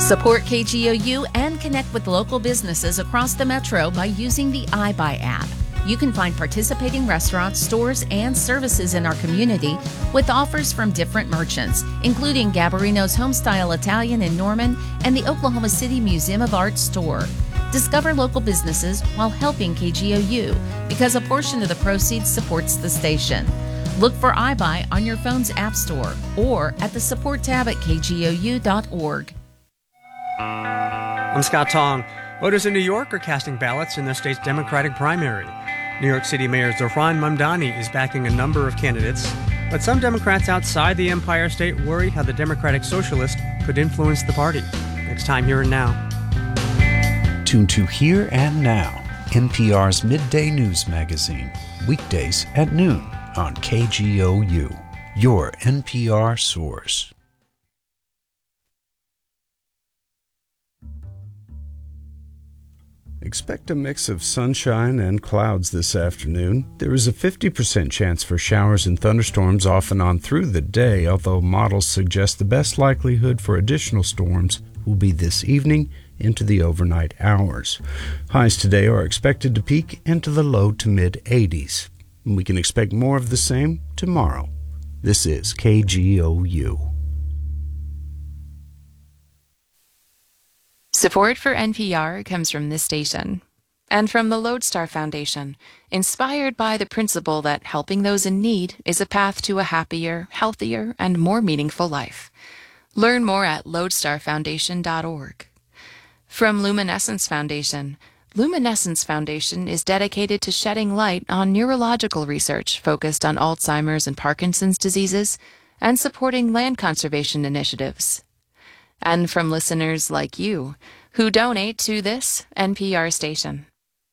Support KGOU and connect with local businesses across the metro by using the iBuy app. You can find participating restaurants, stores, and services in our community with offers from different merchants, including Gabarino's Homestyle Italian in Norman and the Oklahoma City Museum of Art store. Discover local businesses while helping KGOU because a portion of the proceeds supports the station. Look for iBuy on your phone's app store or at the support tab at kgou.org. I'm Scott Tong. Voters in New York are casting ballots in the state's Democratic primary. New York City Mayor Zohran Mamdani is backing a number of candidates, but some Democrats outside the Empire State worry how the Democratic Socialist could influence the party. Next time, Here and Now. Tune to Here and Now, NPR's midday news magazine, weekdays at noon on KGOU, your NPR source. Expect a mix of sunshine and clouds this afternoon. There is a 50% chance for showers and thunderstorms off and on through the day, although models suggest the best likelihood for additional storms will be this evening into the overnight hours. Highs today are expected to peak into the low to mid 80s. We can expect more of the same tomorrow. This is KGOU. Support for NPR comes from this station and from the Lodestar Foundation, inspired by the principle that helping those in need is a path to a happier, healthier, and more meaningful life. Learn more at lodestarfoundation.org. From Luminescence Foundation, Luminescence Foundation is dedicated to shedding light on neurological research focused on Alzheimer's and Parkinson's diseases and supporting land conservation initiatives. And from listeners like you who donate to this NPR station.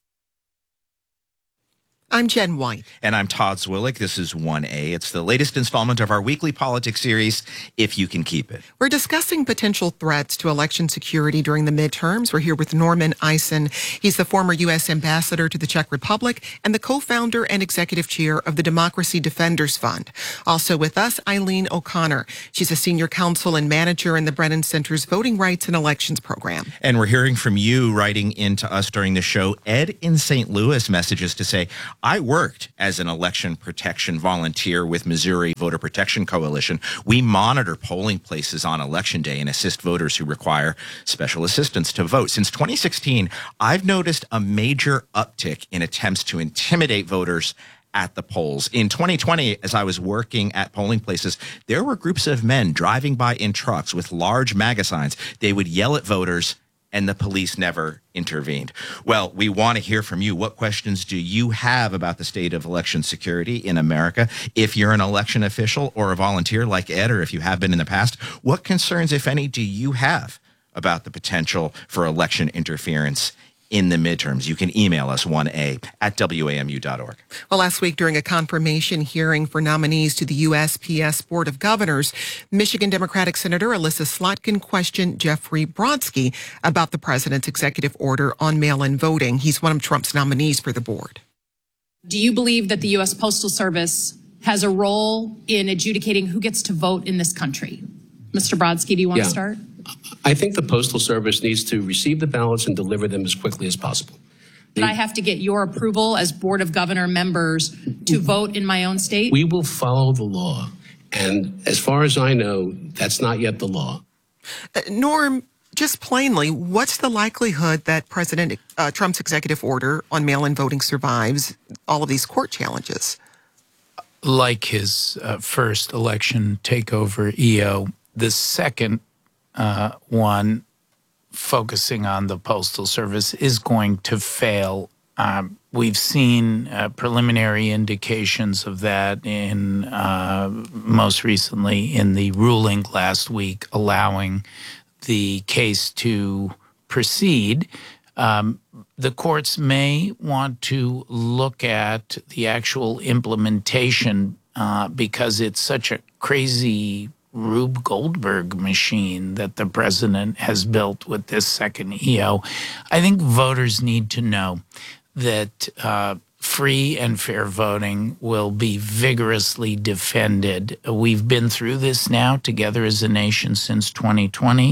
I'm Jen White. And I'm Todd Zwillick. This is 1A. It's the latest installment of our weekly politics series, If You Can Keep It. We're discussing potential threats to election security during the midterms. We're here with Norman Eisen. He's the former U.S. ambassador to the Czech Republic and the co-founder and executive chair of the Democracy Defenders Fund. Also with us, Eileen O'Connor. She's a senior counsel and manager in the Brennan Center's Voting Rights and Elections program. And we're hearing from you writing into us during the show. Ed in St. Louis messages to say, I worked as an election protection volunteer with Missouri Voter Protection Coalition. We monitor polling places on Election Day and assist voters who require special assistance to vote. Since 2016, I've noticed a major uptick in attempts to intimidate voters at the polls. In 2020, as I was working at polling places, there were groups of men driving by in trucks with large MAGA signs. They would yell at voters, and the police never intervened. Well, we want to hear from you. What questions do you have about the state of election security in America? If you're an election official or a volunteer like Ed, or if you have been in the past, what concerns, if any, do you have about the potential for election interference in the midterms? You can email us 1a@wamu.org. Well, last week during a confirmation hearing for nominees to the USPS Board of Governors, Michigan Democratic Senator Alyssa Slotkin questioned Jeffrey Brodsky about the president's executive order on mail-in voting. He's one of Trump's nominees for the board. Do you believe that the U.S. Postal Service has a role in adjudicating who gets to vote in this country? Mr. Brodsky, do you want to start? I think the Postal Service needs to receive the ballots and deliver them as quickly as possible. But I have to get your approval as Board of Governor members to vote in my own state? We will follow the law. And as far as I know, that's not yet the law. Norm, just plainly, what's the likelihood that President Trump's executive order on mail-in voting survives all of these court challenges? Like his first election takeover EO, the second one, focusing on the Postal Service, is going to fail. We've seen preliminary indications of that in most recently in the ruling last week allowing the case to proceed. The courts may want to look at the actual implementation because it's such a crazy Rube Goldberg machine that the president has built with this second EO. I think voters need to know that free and fair voting will be vigorously defended. We've been through this now together as a nation since 2020.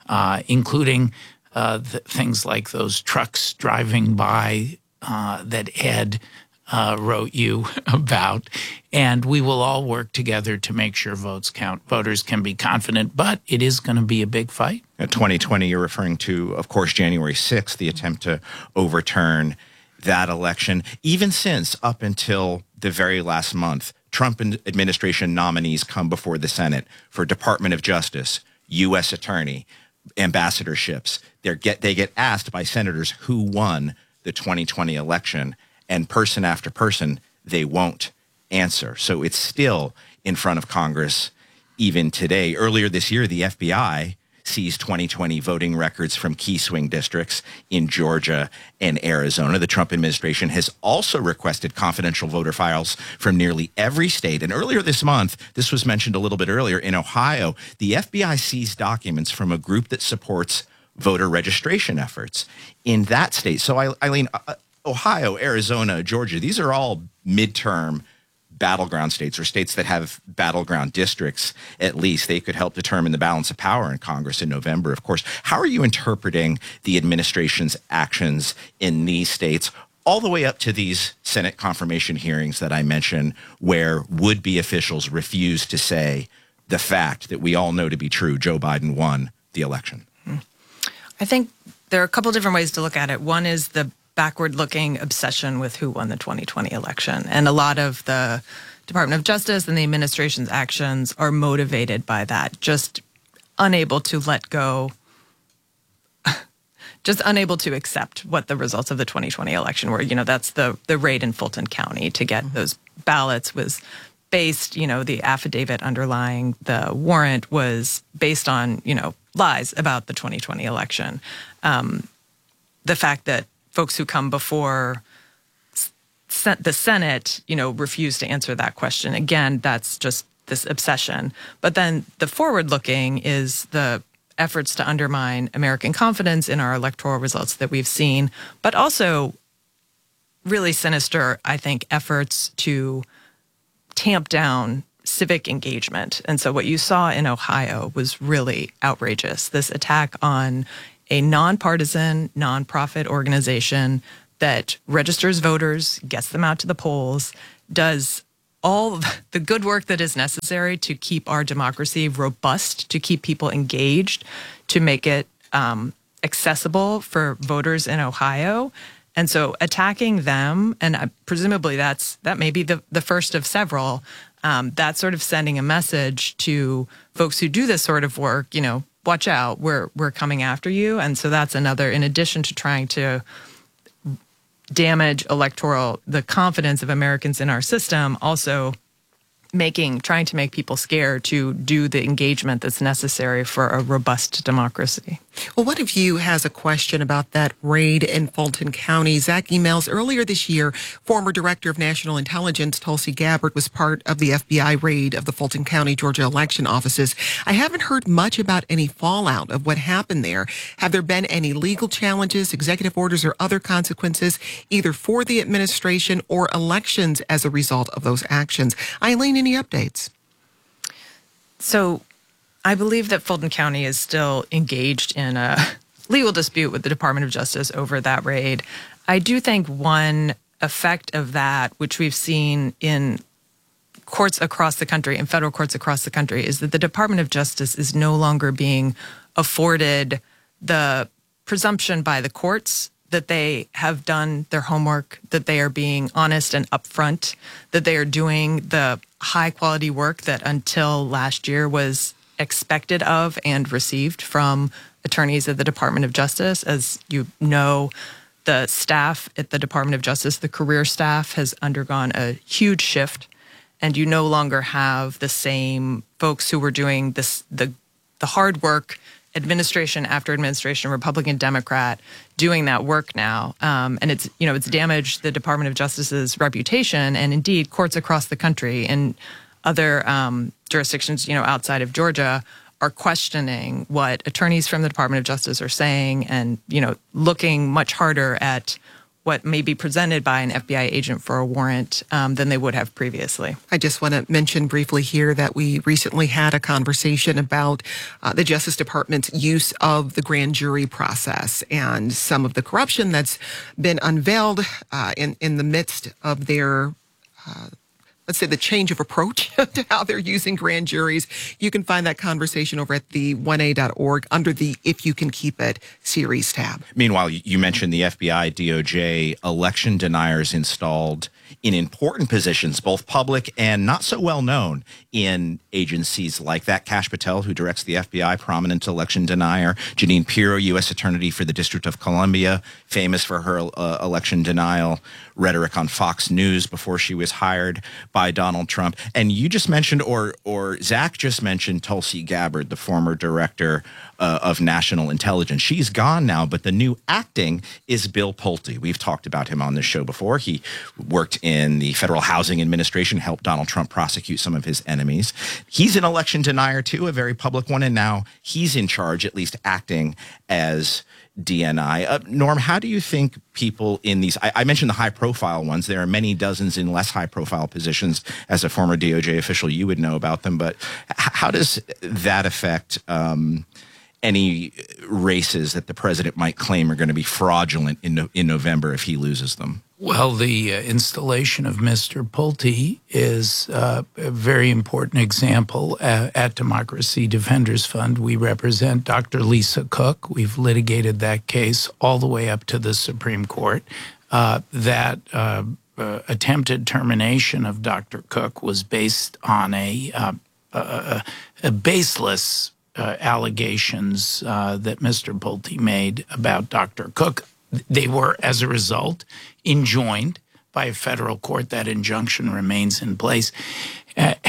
including things like those trucks driving by that Ed wrote you about. And we will all work together to make sure votes count. Voters can be confident, but it is going to be a big fight. 2020, you're referring to, of course, January 6th, the attempt to overturn that election. Even since up until the very last month, Trump administration nominees come before the Senate for Department of Justice, U.S. Attorney, ambassadorships. They get asked by senators who won the 2020 election, and person after person, they won't answer. So it's still in front of Congress even today. Earlier this year, the FBI seized 2020 voting records from key swing districts in Georgia and Arizona. The Trump administration has also requested confidential voter files from nearly every state. And earlier this month, this was mentioned a little bit earlier, in Ohio, the FBI seized documents from a group that supports voter registration efforts in that state. So, Eileen, Ohio, Arizona, Georgia, these are all midterm battleground states, or states that have battleground districts. At least they could help determine the balance of power in Congress in November, of course. How are you interpreting the administration's actions in these states, all the way up to these Senate confirmation hearings that I mentioned, where would-be officials refuse to say the fact that we all know to be true: Joe Biden won the election? I think there are a couple different ways to look at it. One is the backward-looking obsession with who won the 2020 election. And a lot of the Department of Justice and the administration's actions are motivated by that, just unable to let go, just unable to accept what the results of the 2020 election were. You know, that's the raid in Fulton County to get those ballots was based, you know, the affidavit underlying the warrant was based on, you know, lies about the 2020 election. The fact that folks who come before the Senate, you know, refuse to answer that question. Again, that's just this obsession. But then the forward-looking is the efforts to undermine American confidence in our electoral results that we've seen, but also really sinister, I think, efforts to tamp down civic engagement. And so what you saw in Ohio was really outrageous. This attack on a nonpartisan, nonprofit organization that registers voters, gets them out to the polls, does all the good work that is necessary to keep our democracy robust, to keep people engaged, to make it accessible for voters in Ohio. And so attacking them, and presumably that may be the first of several, that's sort of sending a message to folks who do this sort of work, you know, watch out, we're coming after you. And so that's another, in addition to trying to damage the confidence of Americans in our system, also trying to make people scared to do the engagement that's necessary for a robust democracy. Well, one of you has a question about that raid in Fulton County. Zach emails, earlier this year, former Director of National Intelligence Tulsi Gabbard was part of the FBI raid of the Fulton County, Georgia election offices. I haven't heard much about any fallout of what happened there. Have there been any legal challenges, executive orders, or other consequences, either for the administration or elections as a result of those actions? Eileen, any updates? So I believe that Fulton County is still engaged in a legal dispute with the Department of Justice over that raid. I do think one effect of that, which we've seen in courts across the country, in federal courts across the country, is that the Department of Justice is no longer being afforded the presumption by the courts that they have done their homework, that they are being honest and upfront, that they are doing the high quality work that until last year was expected of and received from attorneys at the Department of Justice. As you know, the staff at the Department of Justice, the career staff, has undergone a huge shift, and you no longer have the same folks who were doing the hard work, administration after administration, Republican, Democrat, doing that work now. And it's damaged the Department of Justice's reputation, and indeed courts across the country and other jurisdictions, outside of Georgia, are questioning what attorneys from the Department of Justice are saying, and, looking much harder at what may be presented by an FBI agent for a warrant than they would have previously. I just want to mention briefly here that we recently had a conversation about the Justice Department's use of the grand jury process and some of the corruption that's been unveiled in the midst of their let's say the change of approach to how they're using grand juries. You can find that conversation over at the 1a.org under the If You Can Keep It series tab. Meanwhile, you mentioned the FBI, DOJ, election deniers installed in important positions, both public and not so well known in agencies like that. Kash Patel, who directs the FBI, prominent election denier. Jeanine Pirro, U.S. Attorney for the District of Columbia, famous for her election denial rhetoric on Fox News before she was hired by Donald Trump. And you just mentioned, or Zach just mentioned, Tulsi Gabbard, the former director of national intelligence. She's gone now, but the new acting is Bill Pulte. We've talked about him on this show before. He worked in the Federal Housing Administration, helped Donald Trump prosecute some of his enemies. He's an election denier too, a very public one, and now he's in charge, at least acting as DNI. Norm, how do you think people in these, I mentioned the high-profile ones. There are many dozens in less high-profile positions. As a former DOJ official, you would know about them, but how does that affect any races that the president might claim are going to be fraudulent in November if he loses them? Well, the installation of Mr. Pulte is a very important example. At Democracy Defenders Fund, we represent Dr. Lisa Cook. We've litigated that case all the way up to the Supreme Court. That attempted termination of Dr. Cook was based on a baseless allegations that Mr. Pulte made about Dr. Cook. They were, as a result, enjoined by a federal court. That injunction remains in place. And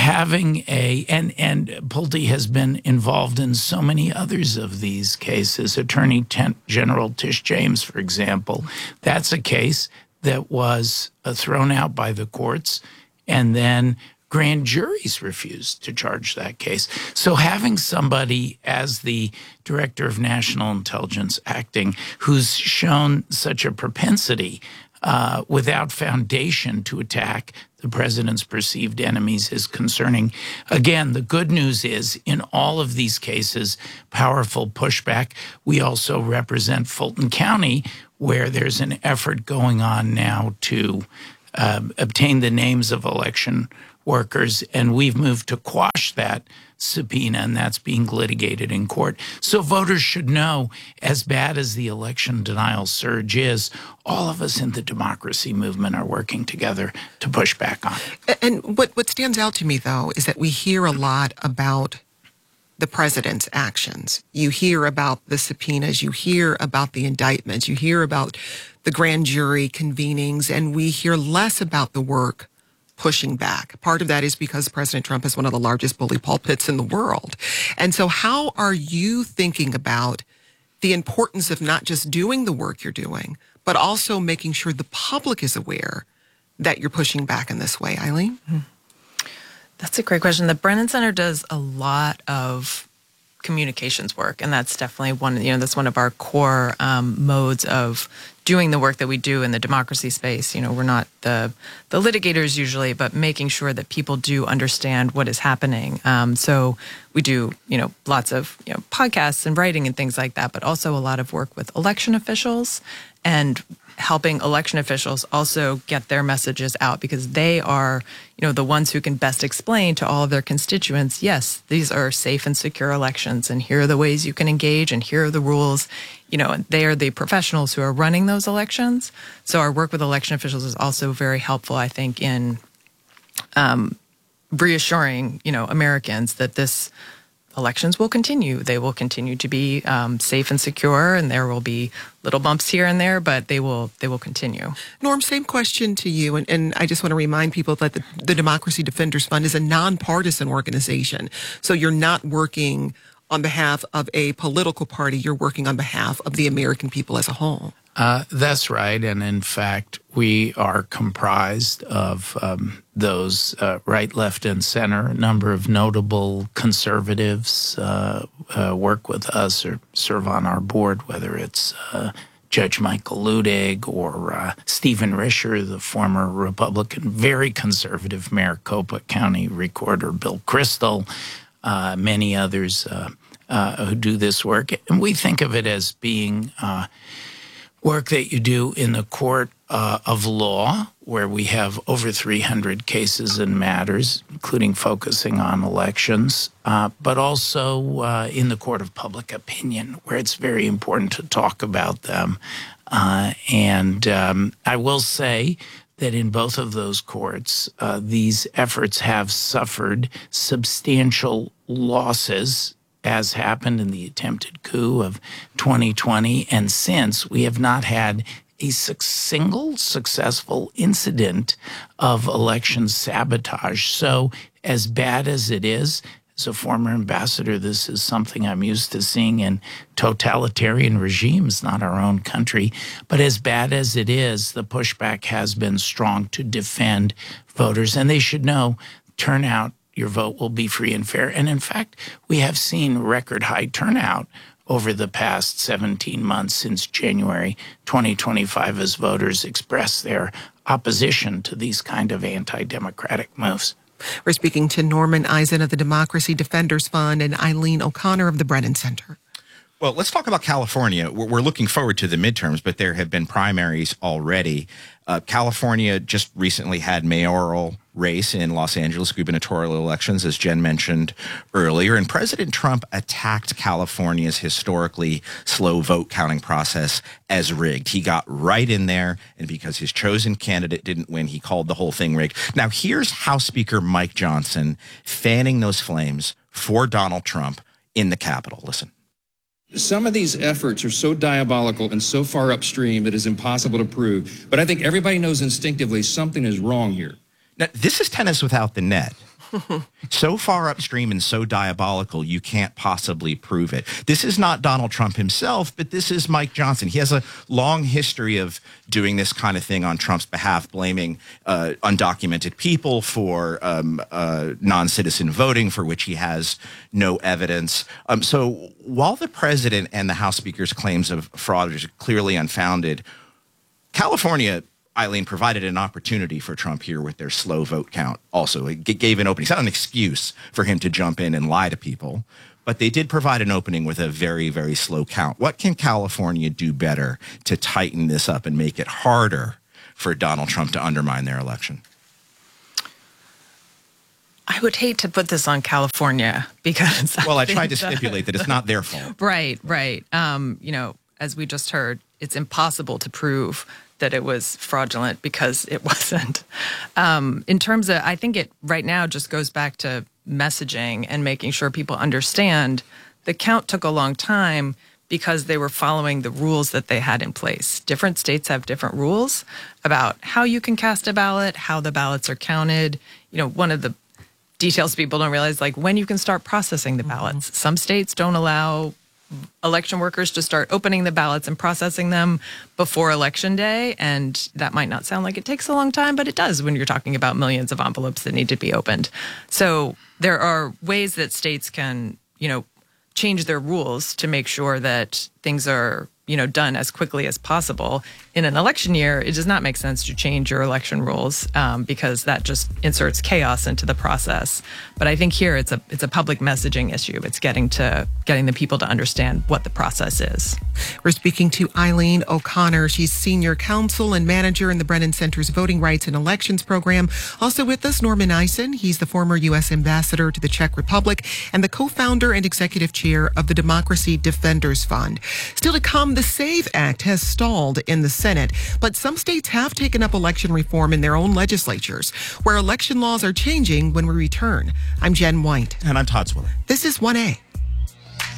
Pulte has been involved in so many others of these cases. Attorney General Tish James, for example, that's a case that was thrown out by the courts, and then grand juries refused to charge that case. So having somebody as the director of national intelligence acting who's shown such a propensity without foundation to attack the president's perceived enemies is concerning. Again, the good news is in all of these cases, powerful pushback. We also represent Fulton County, where there's an effort going on now to obtain the names of election workers, and we've moved to quash that subpoena, and that's being litigated in court. So voters should know, as bad as the election denial surge is, all of us in the democracy movement are working together to push back on it. And what stands out to me, though, is that we hear a lot about the president's actions. You hear about the subpoenas, you hear about the indictments, you hear about the grand jury convenings, and we hear less about the work pushing back. Part of that is because President Trump is one of the largest bully pulpits in the world. And so how are you thinking about the importance of not just doing the work you're doing, but also making sure the public is aware that you're pushing back in this way, Eileen? That's a great question. The Brennan Center does a lot of communications work, and that's definitely that's one of our core modes of doing the work that we do in the democracy space. We're not the litigators usually, but making sure that people do understand what is happening. So we do, lots of, podcasts and writing and things like that, but also a lot of work with election officials and helping election officials also get their messages out, because they are, the ones who can best explain to all of their constituents, yes, these are safe and secure elections, and here are the ways you can engage, and here are the rules. And they are the professionals who are running those elections. So our work with election officials is also very helpful, I think, in reassuring, Americans that this elections will continue. They will continue to be safe and secure, and there will be little bumps here and there, but they will continue. Norm, same question to you. And I just want to remind people that the Democracy Defenders Fund is a nonpartisan organization. So you're not working on behalf of a political party. You're working on behalf of the American people as a whole. That's right. And in fact, we are comprised of those right, left, and center. A number of notable conservatives work with us or serve on our board, whether it's Judge Michael Ludig or Stephen Risher, the former Republican, very conservative Maricopa County Recorder Bill Kristol, many others who do this work. And we think of it as being work that you do in the court of law, where we have over 300 cases and matters, including focusing on elections, but also in the court of public opinion, where it's very important to talk about them. And I will say that in both of those courts, these efforts have suffered substantial losses, as happened in the attempted coup of 2020. And since, we have not had a single successful incident of election sabotage. So as bad as it is, as a former ambassador, this is something I'm used to seeing in totalitarian regimes, not our own country. But as bad as it is, the pushback has been strong to defend voters. And they should know turnout, your vote will be free and fair. And in fact, we have seen record high turnout over the past 17 months since January 2025 as voters express their opposition to these kind of anti-democratic moves. We're speaking to Norman Eisen of the Democracy Defenders Fund and Eileen O'Connor of the Brennan Center. Well, let's talk about California. We're looking forward to the midterms, but there have been primaries already. California just recently had mayoral race in Los Angeles gubernatorial elections, as Jen mentioned earlier. And President Trump attacked California's historically slow vote counting process as rigged. He got right in there, and because his chosen candidate didn't win, he called the whole thing rigged. Now, here's House Speaker Mike Johnson fanning those flames for Donald Trump in the Capitol. Listen. Some of these efforts are so diabolical and so far upstream that it's impossible to prove. But I think everybody knows instinctively something is wrong here. Now, this is tennis without the net. So far upstream and so diabolical, you can't possibly prove it. This is not Donald Trump himself, but this is Mike Johnson. He has a long history of doing this kind of thing on Trump's behalf, blaming undocumented people for non-citizen voting, for which he has no evidence. So while the president and the House Speaker's claims of fraud are clearly unfounded, California, Eileen, provided an opportunity for Trump here with their slow vote count. Also, it gave an opening. It's not an excuse for him to jump in and lie to people, but they did provide an opening with a very, very slow count. What can California do better to tighten this up and make it harder for Donald Trump to undermine their election? I would hate to put this on California because I tried to stipulate that it's not their fault. Right. As we just heard, it's impossible to prove that it was fraudulent because it wasn't. In terms of, I think it right now just goes back to messaging and making sure people understand the count took a long time because they were following the rules that they had in place. Different states have different rules about how you can cast a ballot, how the ballots are counted. One of the details people don't realize, like when you can start processing the ballots. Some states don't allow election workers to start opening the ballots and processing them before Election Day. And that might not sound like it takes a long time, but it does when you're talking about millions of envelopes that need to be opened. So there are ways that states can, change their rules to make sure that things are, done as quickly as possible. In an election year, it does not make sense to change your election rules because that just inserts chaos into the process. But I think here it's a public messaging issue. It's getting the people to understand what the process is. We're speaking to Eileen O'Connor. She's senior counsel and manager in the Brennan Center's Voting Rights and Elections program. Also with us, Norman Eisen. He's the former U.S. ambassador to the Czech Republic and the co-founder and executive chair of the Democracy Defenders Fund. Still to come, the SAVE Act has stalled in the Senate, but some states have taken up election reform in their own legislatures, where election laws are changing when we return. I'm Jen White. And I'm Todd Swilling. This is 1A.